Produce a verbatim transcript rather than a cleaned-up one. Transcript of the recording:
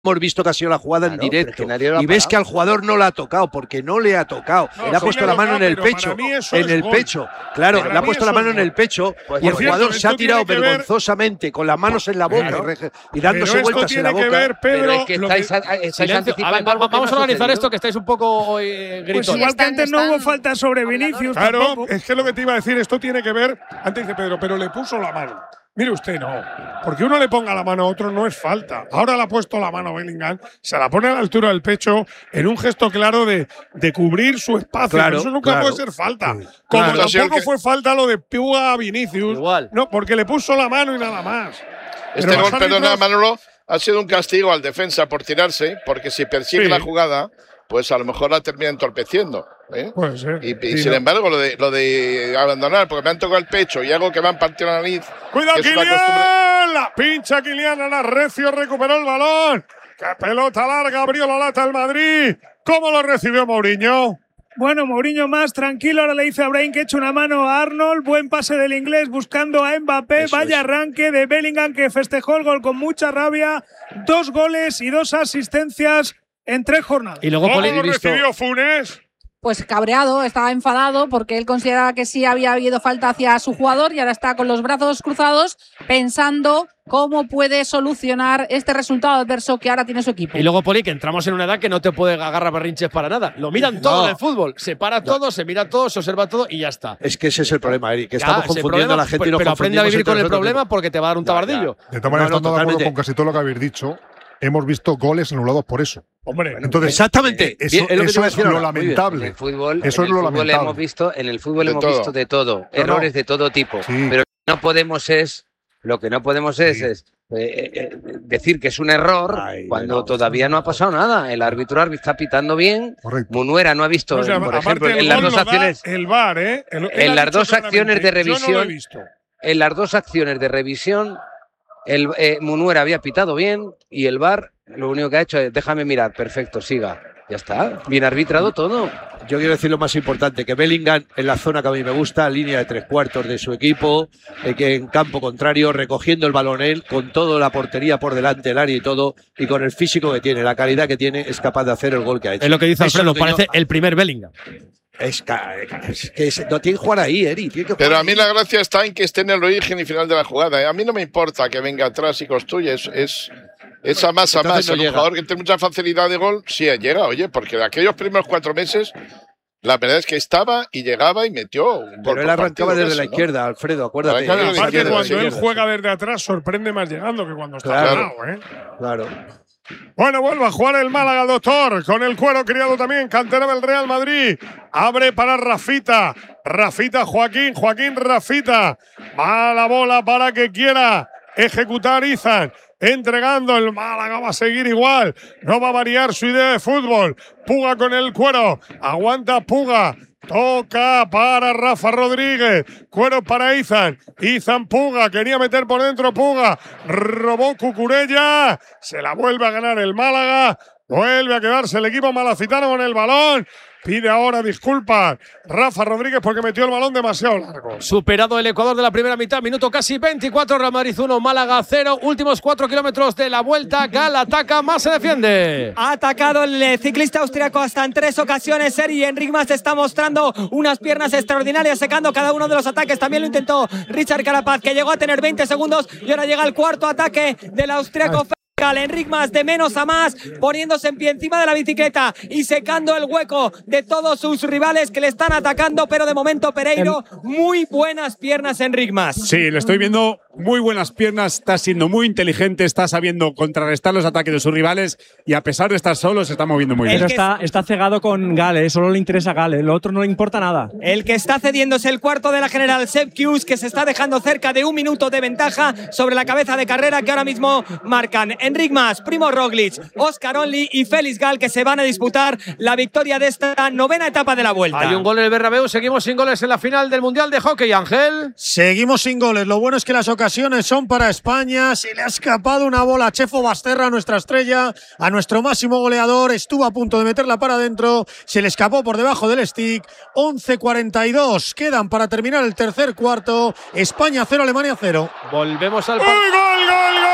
hemos visto que ha sido la jugada claro, en directo y ves que al jugador no le ha tocado porque no le ha tocado, no, le ha puesto la mano en el pecho, en el gol. pecho, claro, para le ha puesto la mano en el pecho pues y el cierto, jugador se ha tirado vergonzosamente ver... con las manos en la boca claro. y dándose pero vueltas en la boca. Ver, Pedro, pero es que estáis, que... estáis anticipando. A ver, vamos a organizar esto que estáis un poco eh, gritones. Pues igual que antes no hubo falta sobre Vinicius. Claro, tampoco. Es que lo que te iba a decir, esto tiene que ver, antes dice Pedro, pero le puso la mano. Mire usted, no. Porque uno le ponga la mano a otro no es falta. Ahora le ha puesto la mano a Bellingham, se la pone a la altura del pecho en un gesto claro de, de cubrir su espacio. Claro, eso nunca claro. puede ser falta. Sí. Como claro, tampoco que... fue falta lo de Puga a Vinicius. Igual. No, porque le puso la mano y nada más. Este gol, perdona, Manolo, ha sido un castigo al defensa por tirarse, porque si persigue sí. la jugada, pues a lo mejor la termina entorpeciendo. ¿Eh? Puede ser. Y, y sí, sin no. embargo, lo de, lo de abandonar, porque me han tocado el pecho y algo que me han partido la nariz. ¡Cuidado, Kylian! La pincha Kylian, la recio, recuperó el balón. ¡Qué pelota larga! Abrió la lata el Madrid. ¿Cómo lo recibió Mourinho? Bueno, Mourinho más tranquilo, ahora le dice a Brahim que eche una mano a Arnold, buen pase del inglés buscando a Mbappé, Eso vaya es. arranque de Bellingham que festejó el gol con mucha rabia, dos goles y dos asistencias en tres jornadas. Y luego ¿Cómo lo recibió Funes? Pues cabreado, estaba enfadado porque él consideraba que sí había habido falta hacia su jugador y ahora está con los brazos cruzados pensando cómo puede solucionar este resultado adverso que ahora tiene su equipo. Y luego, Poli, que entramos en una edad que no te puede agarrar berrinches para nada. Lo miran todo no. en el fútbol. Se para no. todo, se mira todo, se observa todo y ya está. Es que ese es el problema, Eric, que ya, estamos confundiendo problema, a la gente pero, y nos Pero aprende a vivir con el problema tiempo. porque te va a dar un tabardillo. De todas maneras, no, no, estando de acuerdo con casi todo lo que habéis dicho. Hemos visto goles anulados por eso. Hombre, entonces exactamente. Eso, es lo, eso es lo lamentable. En el fútbol, eso en es lo el fútbol lamentable. hemos visto, en el fútbol de hemos todo. visto de todo, no, errores no. de todo tipo. Sí. Pero no podemos es, lo que no podemos es, sí. es eh, eh, decir que es un error Ay, cuando no, todavía no ha pasado nada. El árbitro está pitando bien. Correcto. Munuera no ha visto, o sea, por ejemplo, en las dos acciones, el V A R, ¿eh? El, en las dos acciones de revisión, no en las dos acciones de revisión, el eh, Munuera había pitado bien y el V A R lo único que ha hecho es déjame mirar, perfecto, siga. Ya está, bien arbitrado todo. Yo quiero decir lo más importante, que Bellingham en la zona que a mí me gusta, línea de tres cuartos de su equipo, eh, que en campo contrario, recogiendo el balón él, con toda la portería por delante, el área y todo, y con el físico que tiene, la calidad que tiene, es capaz de hacer el gol que ha hecho. Es lo que dice Alfredo, parece yo, el primer Bellingham. Es que, es que es, no tiene que jugar ahí, Eri. Tiene que jugar Pero a mí ahí. la gracia está en que esté en el origen y final de la jugada. A mí no me importa que venga atrás y construya. Es, es esa masa más. No un jugador que tiene mucha facilidad de gol, sí llega, oye, porque de aquellos primeros cuatro meses, la verdad es que estaba y llegaba y metió un gol. Pero él arrancaba desde eso, la ¿no? izquierda, Alfredo, acuérdate. Aparte, cuando él juega desde atrás, sorprende más llegando que cuando está claro, parado, ¿eh? Claro. Bueno, vuelve a jugar el Málaga, doctor, con el cuero criado también, cantera del Real Madrid. Abre para Rafita. Rafita, Joaquín, Joaquín, Rafita. Va la bola para que quiera ejecutar Izan. Entregando, el Málaga va a seguir igual. No va a variar su idea de fútbol. Puga con el cuero. Aguanta Puga. Toca para Rafa Rodríguez. Cuero para Izan. Izan Puga. Quería meter por dentro Puga. Robó Cucurella. Se la vuelve a ganar el Málaga. Vuelve a quedarse el equipo malacitano con el balón. Pide ahora disculpas Rafa Rodríguez porque metió el balón demasiado largo. Superado el Ecuador de la primera mitad, minuto casi veinticuatro, Real Madrid uno, Málaga cero. Últimos cuatro kilómetros de la vuelta. Gal ataca, más se defiende. Ha atacado el ciclista austriaco hasta en tres ocasiones. Eri Enric Mas está mostrando unas piernas extraordinarias, secando cada uno de los ataques. También lo intentó Richard Carapaz, que llegó a tener veinte segundos y ahora llega el cuarto ataque del austriaco. Enric Mas de menos a más, poniéndose en pie encima de la bicicleta y secando el hueco de todos sus rivales que le están atacando, pero de momento Pereiro, muy buenas piernas Enric Mas. Sí, le estoy viendo muy buenas piernas, está siendo muy inteligente, está sabiendo contrarrestar los ataques de sus rivales y a pesar de estar solo se está moviendo muy bien. Pero está, está cegado con Gale, solo le interesa Gale, lo otro no le importa nada. El que está cediendo es el cuarto de la general, Sepp Kuss, que se está dejando cerca de un minuto de ventaja sobre la cabeza de carrera que ahora mismo marcan Enric Mas, Primo Roglic, Oscar Only y Félix Gal, que se van a disputar la victoria de esta novena etapa de la Vuelta. Hay un gol en el Bernabéu, seguimos sin goles en la final del Mundial de Hockey, Ángel. Seguimos sin goles, lo bueno es que las ocasiones son para España. Se le ha escapado una bola a Chefo Basterra, nuestra estrella, a nuestro máximo goleador, estuvo a punto de meterla para adentro, se le escapó por debajo del stick. Once cuarenta y dos quedan para terminar el tercer cuarto. España cero, Alemania cero. Volvemos al... ¡Gol, gol, gol, gol!